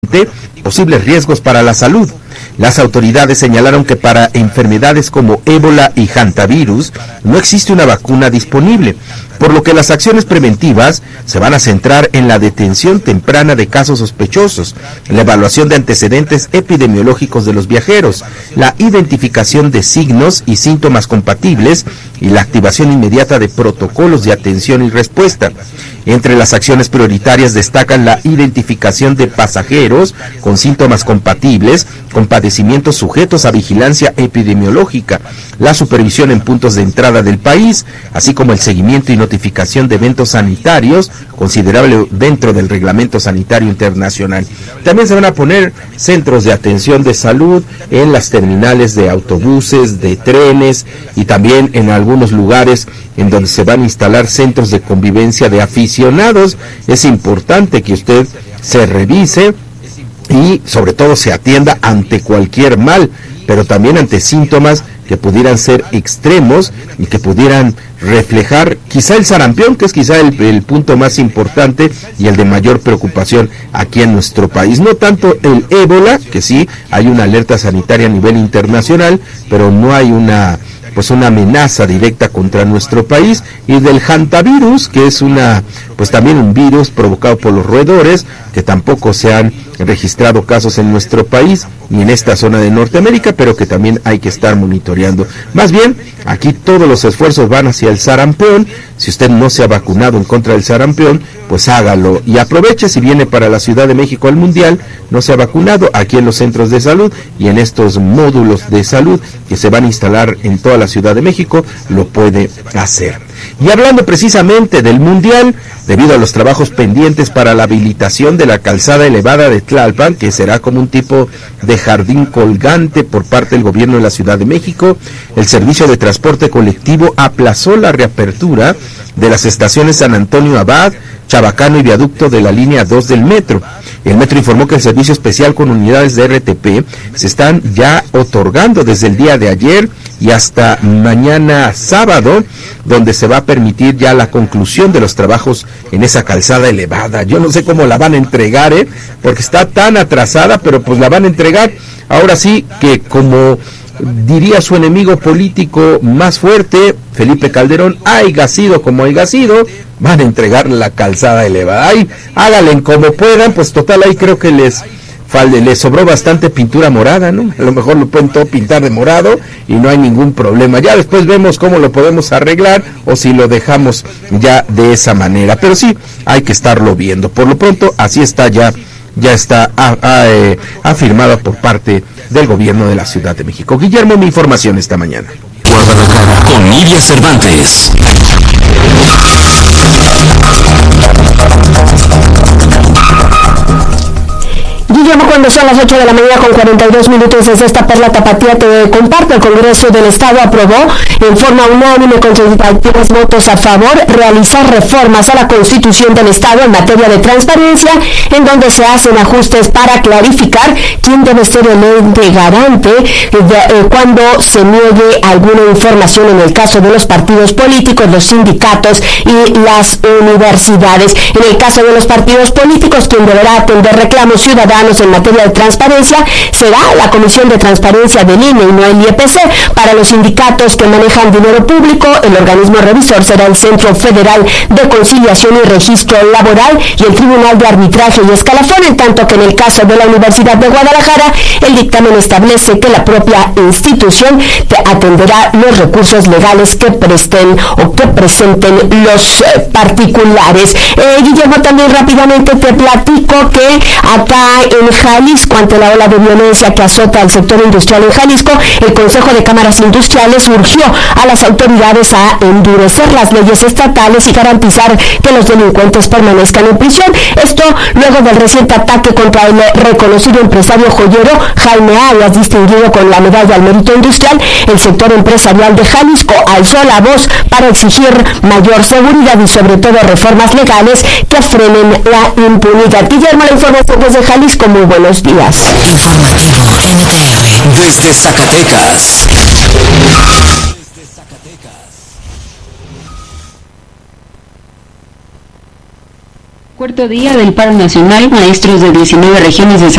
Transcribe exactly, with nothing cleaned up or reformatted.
posibles riesgos para la salud. Las autoridades señalaron que para enfermedades como ébola y hantavirus no existe una vacuna disponible, por lo que las acciones preventivas se van a centrar en la detención temprana de casos sospechosos, la evaluación de antecedentes epidemiológicos de los viajeros, la identificación de signos y síntomas compatibles y la activación inmediata de protocolos de atención y respuesta. Entre las acciones prioritarias destacan la identificación de pasajeros con síntomas compatibles, con padecimientos sujetos a vigilancia epidemiológica, la supervisión en puntos de entrada del país, así como el seguimiento y notificación de eventos sanitarios considerable dentro del Reglamento Sanitario Internacional. También se van a poner centros de atención de salud en las terminales de autobuses, de trenes y también en algunos lugares en donde se van a instalar centros de convivencia de aficionados. Es importante que usted se revise y sobre todo se atienda ante cualquier mal, pero también ante síntomas que pudieran ser extremos y que pudieran reflejar quizá el sarampión, que es quizá el, el punto más importante y el de mayor preocupación aquí en nuestro país. No tanto el ébola, que sí hay una alerta sanitaria a nivel internacional, pero no hay una pues una amenaza directa contra nuestro país, y del hantavirus, que es una pues también un virus provocado por los roedores, que tampoco se han registrado casos en nuestro país ni en esta zona de Norteamérica, pero que también hay que estar monitoreando. Más bien, aquí todos los esfuerzos van hacia el sarampión. Si usted no se ha vacunado en contra del sarampión, pues hágalo y aproveche. Si viene para la Ciudad de México al Mundial, no se ha vacunado, aquí en los centros de salud y en estos módulos de salud que se van a instalar en toda la Ciudad de México, lo puede hacer. Y hablando precisamente del Mundial, debido a los trabajos pendientes para la habilitación de la calzada elevada de Tlalpan, que será como un tipo de jardín colgante por parte del gobierno de la Ciudad de México, el servicio de transporte colectivo aplazó la reapertura de las estaciones San Antonio Abad, Chabacano y Viaducto de la línea dos del metro. El metro informó que el servicio especial con unidades de R T P se están ya otorgando desde el día de ayer y hasta mañana sábado, donde se va a permitir ya la conclusión de los trabajos en esa calzada elevada. Yo no sé cómo la van a entregar, ¿eh? Porque está tan atrasada, pero pues la van a entregar. Ahora sí que, como diría su enemigo político más fuerte, Felipe Calderón, haya sido como haya sido, van a entregar la calzada elevada. Ay, háganle como puedan, pues total, ahí creo que les falde, les sobró bastante pintura morada, ¿no? A lo mejor lo pueden todo pintar de morado y no hay ningún problema. Ya después vemos cómo lo podemos arreglar o si lo dejamos ya de esa manera. Pero sí, hay que estarlo viendo. Por lo pronto, así está ya, ya está a, a, eh, afirmada por parte del gobierno de la Ciudad de México. Guillermo, mi información esta mañana. Guadalajara con Nidia Cervantes. Guillermo, cuando son las ocho de la mañana con cuarenta y dos minutos, desde esta perla tapatía te comparto. El Congreso del Estado aprobó en forma unánime con treinta y tres votos a favor realizar reformas a la Constitución del Estado en materia de transparencia, en donde se hacen ajustes para clarificar quién debe ser el ente garante de, eh, cuando se niegue alguna información en el caso de los partidos políticos, los sindicatos y las universidades. En el caso de los partidos políticos, quien deberá atender reclamos ciudadanos en materia de transparencia será la Comisión de Transparencia del I N E y no el I E P C. Para los sindicatos que manejan dinero público, el organismo revisor será el Centro Federal de Conciliación y Registro Laboral y el Tribunal de Arbitraje y Escalafón, en tanto que en el caso de la Universidad de Guadalajara, el dictamen establece que la propia institución atenderá los recursos legales que presten o que presenten los eh, particulares. Eh, Guillermo, también rápidamente te platico que acá en Jalisco, ante la ola de violencia que azota al sector industrial en Jalisco, el Consejo de Cámaras Industriales urgió a las autoridades a endurecer las leyes estatales y garantizar que los delincuentes permanezcan en prisión. Esto luego del reciente ataque contra el reconocido empresario joyero Jaime Arias, distinguido con la medalla al mérito industrial. El sector empresarial de Jalisco alzó la voz para exigir mayor seguridad y sobre todo reformas legales que frenen la impunidad. Guillermo, la información desde Jalisco. Muy buenos días. Informativo N T R desde Zacatecas. Cuarto día del paro nacional, maestros de diecinueve regiones de